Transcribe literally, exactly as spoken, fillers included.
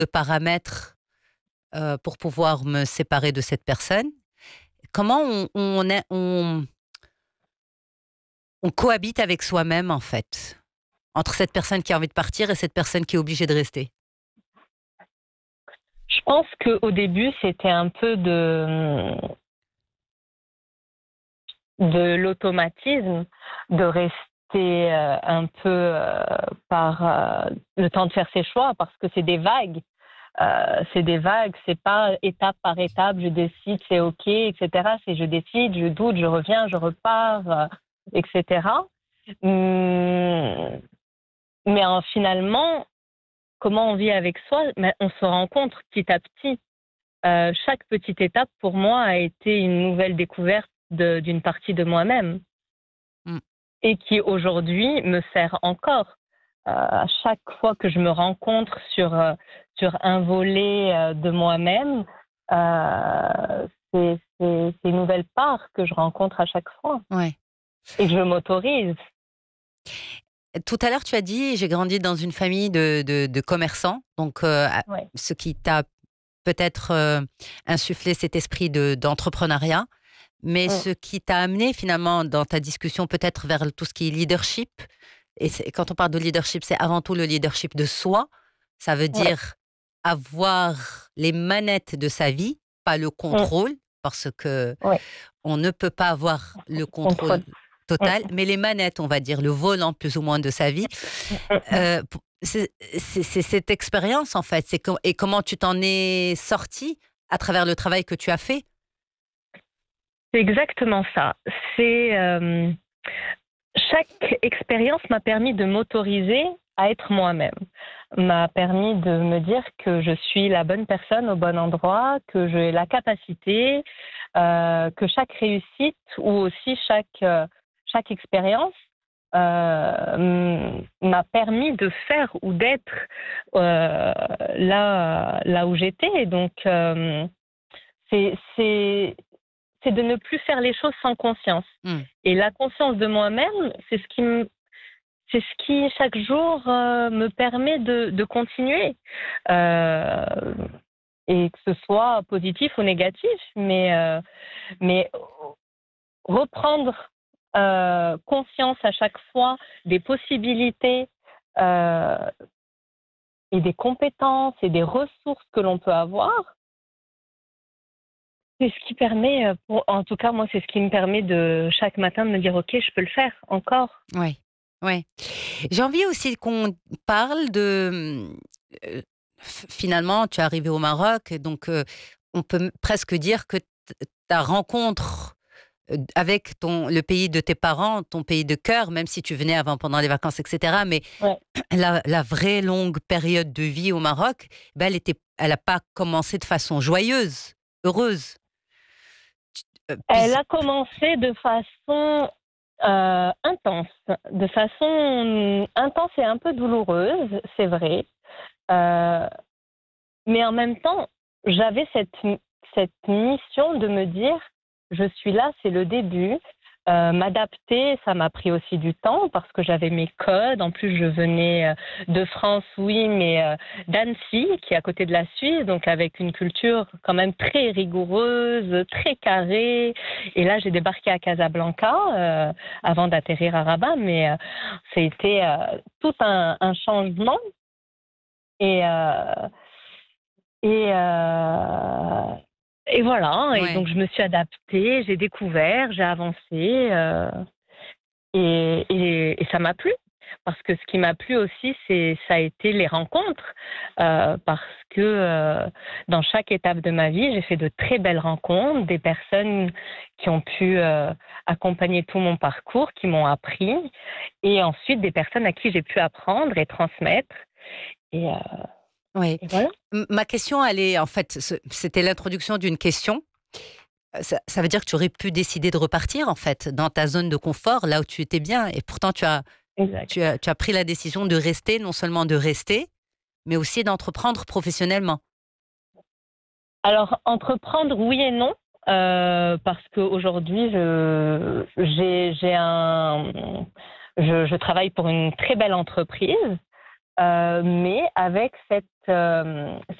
de paramètres euh, pour pouvoir me séparer de cette personne. Comment on, on, est, on, on cohabite avec soi-même, en fait, entre cette personne qui a envie de partir et cette personne qui est obligée de rester? Je pense qu'au début, c'était un peu de, de l'automatisme, de rester euh, un peu euh, par euh, le temps de faire ses choix, parce que c'est des vagues. Euh, c'est des vagues, c'est pas étape par étape, je décide, c'est OK, et cetera. C'est je décide, je doute, je reviens, je repars, euh, et cetera. Hum, mais euh, finalement, comment on vit avec soi, mais on se rencontre petit à petit. Euh, chaque petite étape, pour moi, a été une nouvelle découverte de, d'une partie de moi-même Mm. et qui, aujourd'hui, me sert encore. Euh, à chaque fois que je me rencontre sur, euh, sur un volet euh, de moi-même, euh, c'est, c'est, c'est une nouvelle part que je rencontre à chaque fois Ouais. et que je m'autorise. Tout à l'heure, tu as dit, j'ai grandi dans une famille de, de, de commerçants, donc euh, Ouais. ce qui t'a peut-être euh, insufflé cet esprit de, d'entrepreneuriat, mais Mm. ce qui t'a amené finalement dans ta discussion peut-être vers tout ce qui est leadership. Et c'est- quand on parle de leadership, c'est avant tout le leadership de soi. Ça veut Ouais. dire avoir les manettes de sa vie, pas le Mm. contrôle, parce que Ouais. on ne peut pas avoir le contrôle Contrôle. Mm. total, mais les manettes, on va dire, le volant plus ou moins de sa vie. Mm. Mm. Euh, pour- c'est c'est- c'est cette expérience, en fait. C'est com- et comment tu t'en es sorti à travers le travail que tu as fait. C'est exactement ça. C'est euh, chaque expérience m'a permis de m'autoriser à être moi-même, m'a permis de me dire que je suis la bonne personne au bon endroit, que j'ai la capacité, euh, que chaque réussite ou aussi chaque euh, chaque expérience euh, m'a permis de faire ou d'être euh, là là où j'étais. Donc euh, c'est c'est c'est de ne plus faire les choses sans conscience. Hmm. Et la conscience de moi-même, c'est ce qui me, c'est ce qui chaque jour euh, me permet de, de continuer. Euh, et que ce soit positif ou négatif, mais, euh, mais reprendre euh, conscience à chaque fois des possibilités euh, et des compétences et des ressources que l'on peut avoir, c'est ce qui permet, euh, pour, en tout cas moi, c'est ce qui me permet de chaque matin de me dire ok, je peux le faire encore. Oui, oui. J'ai envie aussi qu'on parle de... euh, f- finalement, tu es arrivé au Maroc, donc euh, on peut m- presque dire que t- ta rencontre euh, avec ton, le pays de tes parents, ton pays de cœur, même si tu venais avant pendant les vacances, et cetera, mais Ouais. la, la vraie longue période de vie au Maroc, ben, elle était, elle n'a pas commencé de façon joyeuse, heureuse. Euh, Elle puis- a commencé de façon euh, intense, de façon intense et un peu douloureuse, c'est vrai. Euh, mais en même temps, j'avais cette, cette mission de me dire, je suis là, c'est le début. Euh, m'adapter, ça m'a pris aussi du temps parce que j'avais mes codes. En plus, je venais euh, de France, oui, mais euh, d'Annecy, qui est à côté de la Suisse, donc avec une culture quand même très rigoureuse, très carrée. Et là, j'ai débarqué à Casablanca euh, avant d'atterrir à Rabat, mais euh, c'était euh, tout un, un changement. Et, euh, et, euh, et voilà. Et ouais. donc, je me suis adaptée, j'ai découvert, j'ai avancé. Euh, Et, et, et ça m'a plu. Parce que ce qui m'a plu aussi, c'est, ça a été les rencontres. Euh, parce que euh, dans chaque étape de ma vie, j'ai fait de très belles rencontres, des personnes qui ont pu euh, accompagner tout mon parcours, qui m'ont appris. Et ensuite, des personnes à qui j'ai pu apprendre et transmettre. Et, euh, Oui. et voilà. M- Ma question, elle est, en fait, ce- c'était l'introduction d'une question. Euh, Ça, ça veut dire que tu aurais pu décider de repartir, en fait, dans ta zone de confort, là où tu étais bien. Et pourtant, tu as, Exact. tu as, tu as pris la décision de rester, non seulement de rester, mais aussi d'entreprendre professionnellement. Alors, entreprendre, oui et non. Euh, parce qu'aujourd'hui, je, j'ai, j'ai un, je, je travaille pour une très belle entreprise. euh, mais avec cette, euh,